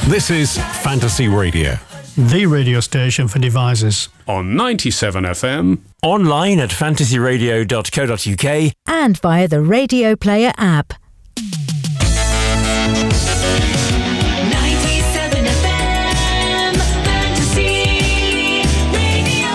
This is Fantasy Radio, the radio station for devices. On 97 FM. Online at fantasyradio.co.uk. And via the Radio Player app. 97 FM Fantasy Radio.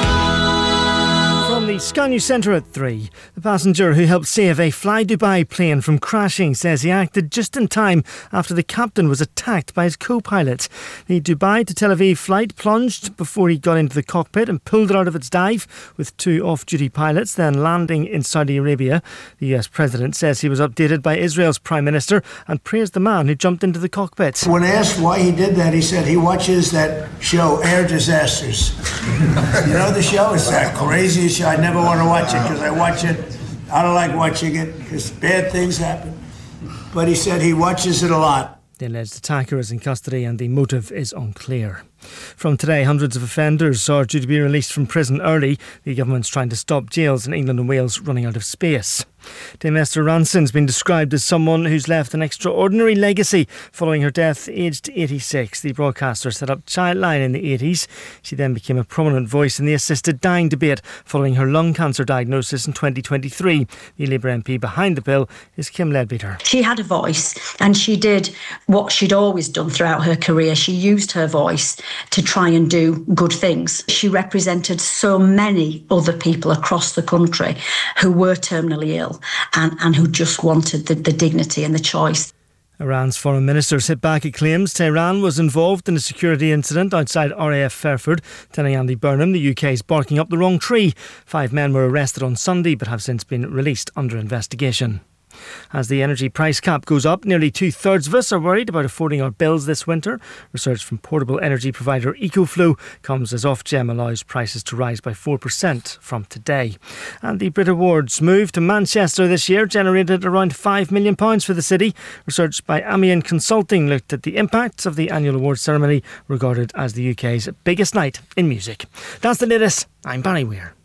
From the Sky News Centre at 3, the passenger who helped save a Fly Dubai plane from crashing says he acted just in time after the captain was attacked by his co-pilot. The Dubai to Tel Aviv flight plunged before he got into the cockpit and pulled it out of its dive with two off-duty pilots, then landing in Saudi Arabia. The US President says he was updated by Israel's Prime Minister and praised the man who jumped into the cockpit. When asked why he did that, he said he watches that show, Air Disasters. You know the show? It's that crazy show. I never want to watch it because I watch it. I don't like watching it because bad things happen. But he said he watches it a lot. The alleged attacker is in custody and the motive is unclear. From today, hundreds of offenders are due to be released from prison early. The government's trying to stop jails in England and Wales running out of space. Dame Esther Ranson's been described as someone who's left an extraordinary legacy following her death, aged 86. The broadcaster set up Childline in the 80s. She then became a prominent voice in the assisted dying debate following her lung cancer diagnosis in 2023. The Labour MP behind the bill is Kim Leadbeater. She had a voice and she did what she'd always done throughout her career. She used her voice to try and do good things. She represented so many other people across the country who were terminally ill and who just wanted the dignity and the choice. Iran's foreign ministers hit back at claims Tehran was involved in a security incident outside RAF Fairford, telling Andy Burnham the UK is barking up the wrong tree. 5 men were arrested on Sunday but have since been released under investigation. As the energy price cap goes up, nearly 2/3 of us are worried about affording our bills this winter. Research from portable energy provider EcoFlow comes as Ofgem allows prices to rise by 4% from today. And the Brit Awards move to Manchester this year generated around £5 million for the city. Research by Amiens Consulting looked at the impact of the annual awards ceremony, regarded as the UK's biggest night in music. That's the latest. I'm Barry Weir.